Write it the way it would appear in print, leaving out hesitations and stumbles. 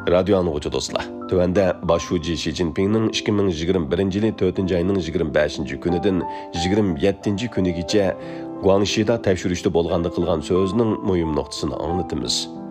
Radio anlıqıcı dostlar. Tövəndə başçı Xi Jinpingning 2021 yılı 4 ayının 25 günüdən 27 günügacha Guangxi'da təşvirişdə bolğanda qılğan sözünün mühim nöqtəsini anlatımız.